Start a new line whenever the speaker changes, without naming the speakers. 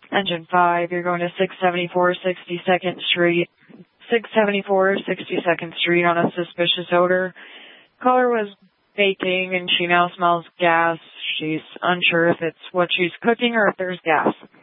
Engine 5, you're going to 674 62nd Street. 674 62nd Street on a suspicious odor. Caller was baking and she now smells gas. She's unsure if it's what she's cooking or if there's gas.